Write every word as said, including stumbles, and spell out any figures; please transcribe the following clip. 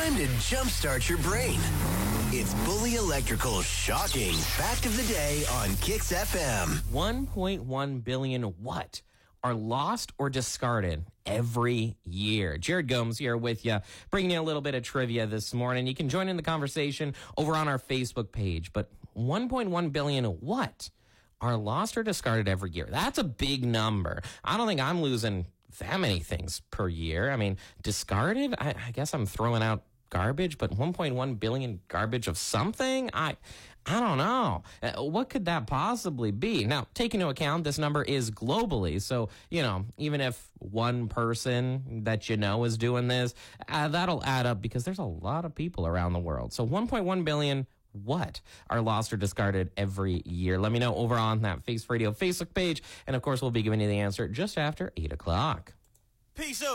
Time to jumpstart your brain. It's Bully Electrical's shocking fact of the day on Kicks F M. one point one billion what are lost or discarded every year? Jared Gomes here with you, bringing you a little bit of trivia this morning. You can join in the conversation over on our Facebook page. But one point one billion what are lost or discarded every year? That's a big number. I don't think I'm losing that many things per year. I mean, discarded? I, I guess I'm throwing out garbage, but one point one billion garbage of something? I I don't know. Uh, what could that possibly be? Now, take into account this number is globally. So, you know, even if one person that you know is doing this, uh, that'll add up because there's a lot of people around the world. So one point one billion what are lost or discarded every year? Let me know over on that Face Radio Facebook page. And, of course, we'll be giving you the answer just after eight o'clock. Peace out.